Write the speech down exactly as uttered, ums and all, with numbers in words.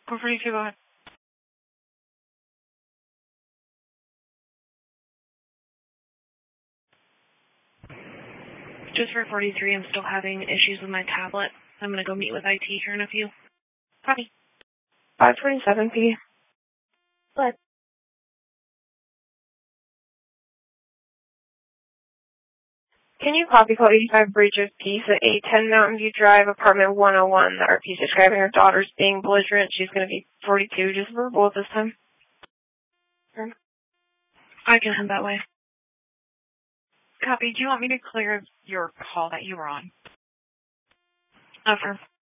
four forty-two, go ahead. Just for forty-three, I'm still having issues with my tablet. I'm going to go meet with I T here in a few. Copy. five twenty-seven P. What? Can you copy code eighty-five breach of peace at eight ten Mountain View Drive, apartment one oh one? The R P is describing her daughter's being belligerent. She's going to be forty-two, just verbal at this time. Sure. I can head that way. Copy. Do you want me to clear your call that you were on? Affirm.